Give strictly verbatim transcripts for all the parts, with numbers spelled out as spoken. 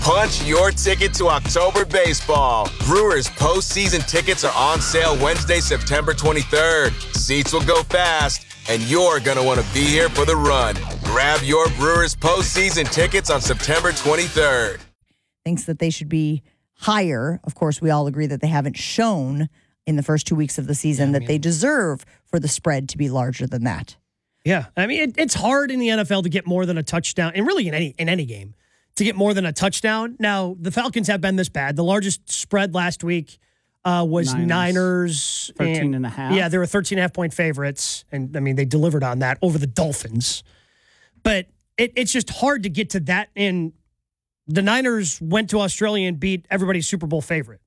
Punch your ticket to October baseball. Brewers postseason tickets are on sale Wednesday, September twenty-third. Seats will go fast, and you're going to want to be here for the run. Grab your Brewers postseason tickets on September twenty-third. Thinks that they should be higher. Of course, we all agree that they haven't shown in the first two weeks of the season yeah, that I mean, they deserve for the spread to be larger than that. Yeah, I mean, it, it's hard in the N F L to get more than a touchdown, and really in any in any game, to get more than a touchdown. Now, the Falcons have been this bad. The largest spread last week uh, was Niners. Niners thirteen and, and a half. Yeah, they were thirteen and a half point favorites, and, I mean, they delivered on that over the Dolphins. But it, it's just hard to get to that, and the Niners went to Australia and beat everybody's Super Bowl favorite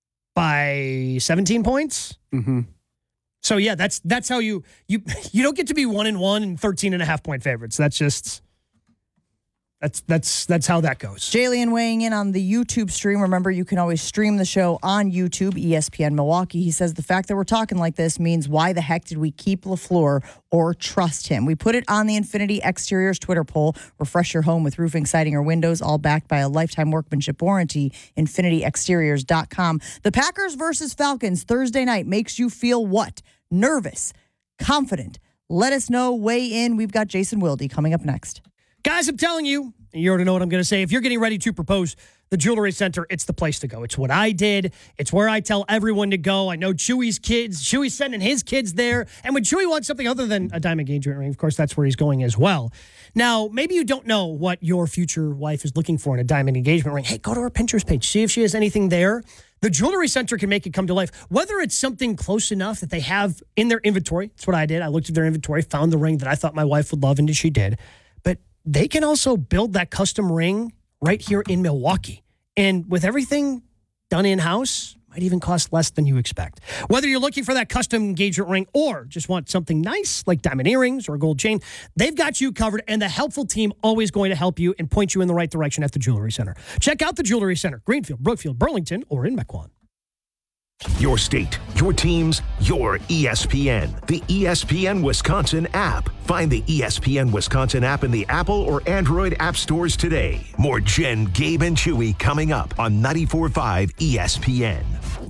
by seventeen points. Mm-hmm. So, yeah, that's that's how you you you don't get to be one and one and thirteen and a half point favorites. That's just that's that's that's how that goes. Jalen weighing in on the YouTube stream. Remember, you can always stream the show on YouTube, E S P N Milwaukee. He says the fact that we're talking like this means why the heck did we keep LaFleur or trust him? We put it on the Infinity Exteriors Twitter poll. Refresh your home with roofing, siding, or windows, all backed by a lifetime workmanship warranty. Infinity Exteriors dot com. The Packers versus Falcons Thursday night makes you feel what? Nervous, confident. Let us know. Weigh in. We've got Jason Wilde coming up next. Guys, I'm telling you, you already know what I'm going to say. If you're getting ready to propose, the Jewelry Center, it's the place to go. It's what I did. It's where I tell everyone to go. I know Chewy's kids. Chewy's sending his kids there. And when Chewy wants something other than a diamond engagement ring, of course, that's where he's going as well. Now, maybe you don't know what your future wife is looking for in a diamond engagement ring. Hey, go to her Pinterest page. See if she has anything there. The Jewelry Center can make it come to life. Whether it's something close enough that they have in their inventory. That's what I did. I looked at their inventory, found the ring that I thought my wife would love, and she did. But they can also build that custom ring right here in Milwaukee. And with everything done in-house, might even cost less than you expect. Whether you're looking for that custom engagement ring or just want something nice like diamond earrings or a gold chain, they've got you covered, and the helpful team always going to help you and point you in the right direction at the Jewelry Center. Check out the Jewelry Center, Greenfield, Brookfield, Burlington, or in Mequon. Your state, your teams, your E S P N. The E S P N Wisconsin app. Find the E S P N Wisconsin app in the Apple or Android app stores today. More Jen, Gabe, and Chewy coming up on ninety-four point five E S P N.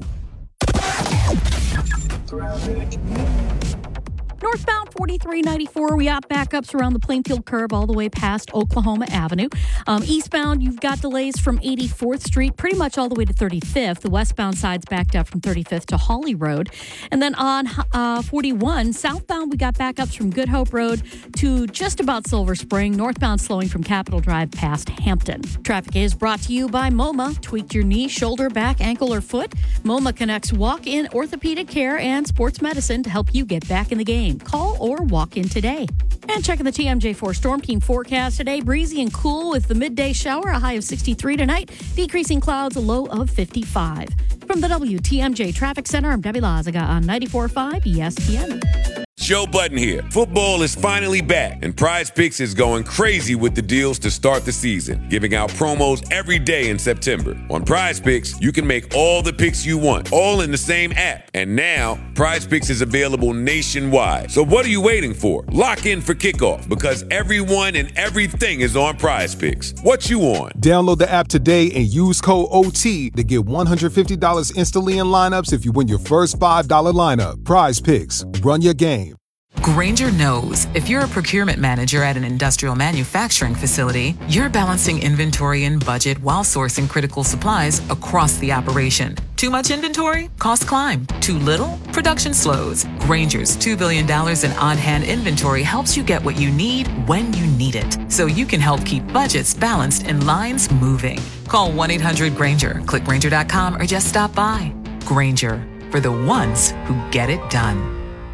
Northbound forty-three ninety-four, we got backups around the Plainfield curve all the way past Oklahoma Avenue. Um, eastbound, you've got delays from eighty-fourth Street pretty much all the way to thirty-fifth. The westbound side's backed up from thirty-fifth to Hawley Road. And then on uh, forty-one, southbound, we got backups from Good Hope Road to just about Silver Spring. Northbound slowing from Capitol Drive past Hampton. Traffic is brought to you by MoMA. Tweaked your knee, shoulder, back, ankle, or foot? MoMA connects walk-in orthopedic care and sports medicine to help you get back in the game. Call or walk in today. And checking the T M J four Storm Team forecast today. Breezy and cool with the midday shower, a high of sixty-three tonight. Decreasing clouds, a low of fifty-five. From the W T M J Traffic Center, I'm Debbie Lazaga on ninety-four point five E S P N. Joe Budden here. Football is finally back, and Prize Picks is going crazy with the deals to start the season, giving out promos every day in September. On Prize Picks, you can make all the picks you want, all in the same app. And now, Prize Picks is available nationwide. So what are you waiting for? Lock in for kickoff, because everyone and everything is on Prize Picks. What you on? Download the app today and use code O T to get one hundred fifty dollars instantly in lineups if you win your first five dollars lineup. Prize Picks. Run your game. Grainger knows if you're a procurement manager at an industrial manufacturing facility, you're balancing inventory and budget while sourcing critical supplies across the operation. Too much inventory? Costs climb. Too little? Production slows. Grainger's two billion dollars in on-hand inventory helps you get what you need when you need it, so you can help keep budgets balanced and lines moving. Call one eight hundred Grainger, click Grainger dot com, or just stop by. Grainger, for the ones who get it done.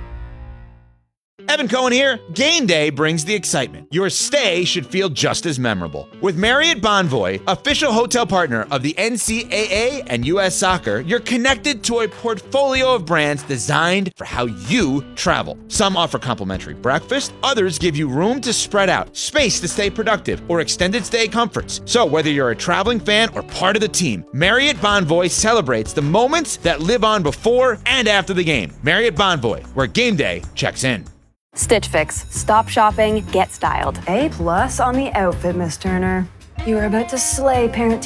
Evan Cohen here. Game day brings the excitement. Your stay should feel just as memorable. With Marriott Bonvoy, official hotel partner of the N C double A and U S Soccer, you're connected to a portfolio of brands designed for how you travel. Some offer complimentary breakfast, others give you room to spread out, space to stay productive, or extended stay comforts. So whether you're a traveling fan or part of the team, Marriott Bonvoy celebrates the moments that live on before and after the game. Marriott Bonvoy, where game day checks in. Stitch Fix. Stop shopping, get styled. A plus on the outfit, Miss Turner. You are about to slay parent